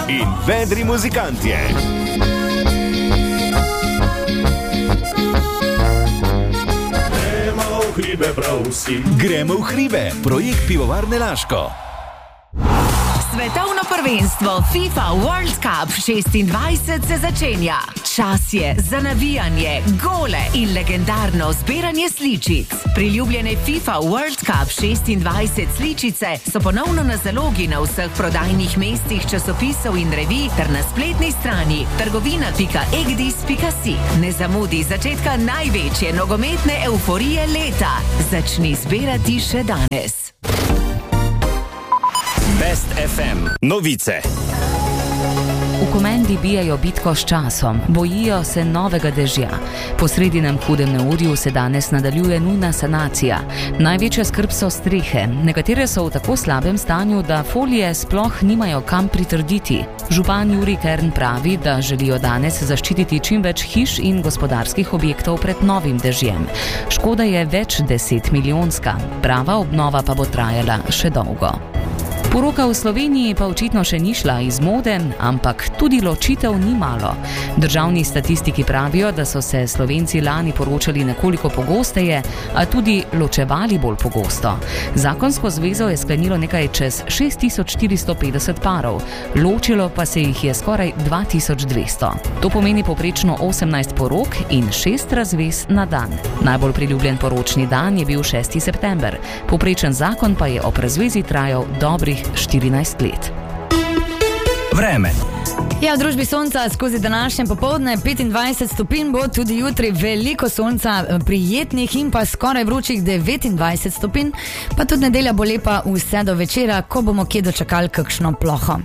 in vedri muzikantje. Gremo v hribe, projekt Pivovarne Laško. Svetovno prvenstvo FIFA World Cup 26 se začenja. Čas je za navijanje, gole in legendarno zbiranje sličic. Priljubljene FIFA World Cup 26 sličice so ponovno na zalogi na vseh prodajnih mestih časopisov in revij ter na spletni strani trgovina.egdis.si. Ne zamudi začetka največje nogometne euforije leta. Začni zbirati še danes. Best FM. Novice. V Komendi bijajo bitko s časom, bojijo se novega dežja. Po sredinem hudem neurju se danes nadaljuje nujna sanacija. Največja skrb so strehe. Nekatere so v tako slabem stanju, da folije sploh nimajo kam pritrditi. Župan Jurij Kern pravi, da želijo danes zaščititi čim več hiš in gospodarskih objektov pred novim dežjem. Škoda je več 10 milijonska. Prava obnova pa bo trajala še dolgo. Poroka v Sloveniji pa očitno še ni šla iz mode, ampak tudi ločitev ni malo. Državni statistiki pravijo, da so se Slovenci lani poročali nekoliko pogosteje, a tudi ločevali bolj pogosto. Zakonsko zvezo je sklenilo nekaj čez 6450 parov, ločilo pa se jih je skoraj 2200. To pomeni poprečno 18 porok in 6 razvez na dan. Najbolj priljubljen poročni dan je bil 6. september. Poprečen zakon pa je ob razvezi trajal dobrih 14 let. Vreme. Ja, v družbi sonca skozi današnje popoldne 25 stopinj bo, tudi jutri veliko sonca, prijetnih in pa skoraj vročih 29 stopinj, pa tudi nedelja bo lepa vse do večera, ko bomo kje dočakali kakšno ploho.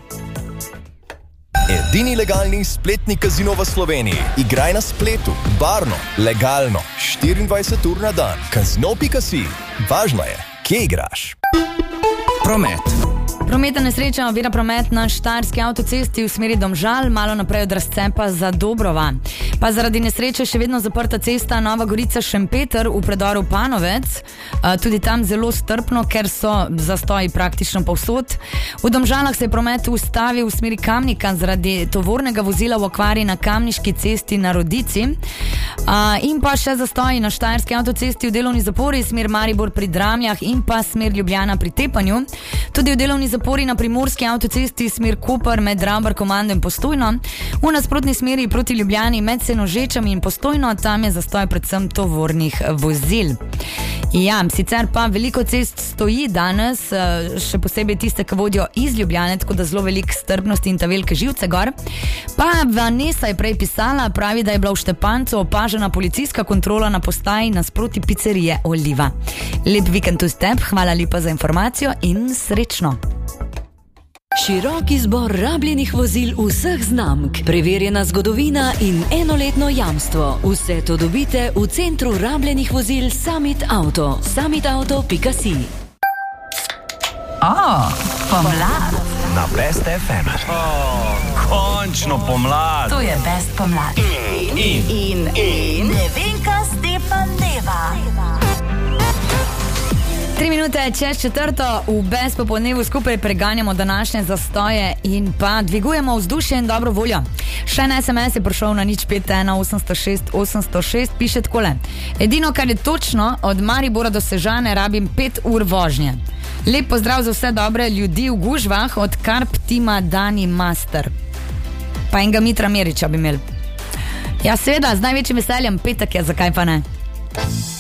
Edini legalni spletni kazino v Sloveniji. Igraj na spletu, barno, legalno, 24 ur na dan. Casino.si. Važno je, kje igraš. Promet. Prometna nesreča ovira promet na Štajerski avtocesti v smeri Domžal, malo naprej od razcepa za Dobrova. Pa zaradi nesreče še vedno zaprta cesta Nova Gorica-Šempeter v predoru Panovec. Tudi tam zelo strpno, ker so zastoji praktično povsod. V Domžalah se je promet ustavil v smeri Kamnika zaradi tovornega vozila v okvari na Kamniški cesti na Rodici. In pa še zastoji na Štajerski avtocesti v delovni zapori smer Maribor pri Dramljah in pa smer Ljubljana pri Tepanju. Tudi v delovni zapori na Primorski avtocesti smer Koper med Ravbar Komando in Postojno. V nasprotni smeri proti Ljubljani med Senožečami in Postojno, tam je zastoj predvsem tovornih vozil. Ja, sicer pa veliko cest stoji danes, še posebej tiste, ki vodijo iz Ljubljane, tako da zelo veliko strpnosti in ta velike živce gor. Pa Vanessa je prej pisala, pravi, da je bila v Štepancu opažena policijska kontrola na postaji nasproti pizzerije Oliva. Lep vikend tudi tebi, hvala lepa za informacijo in srečno. Širok izbor rabljenih vozil vseh znamk, preverjena zgodovina in enoletno jamstvo. Vse to dobite v centru rabljenih vozil Summit Auto. SummitAuto.si. Pomlad. Na Best FM. Končno pomlad. To je Best pomlad. In Nevenka Stefan Deva. 3 minute čez četrto, v Best popoldnevu skupaj preganjamo današnje zastoje in pa dvigujemo vzdušje in dobro voljo. Še en SMS je prišel na 051 806 806, piše takole. Edino, kar je točno, od Maribora do Sežane rabim 5 ur vožnje. Lep pozdrav za vse dobre ljudi v gužvah od Karp tima Dani Master. Pa enega Mitra Meriča bi imeli. Ja, seveda, z največjim veseljem, petek je, zakaj pa ne?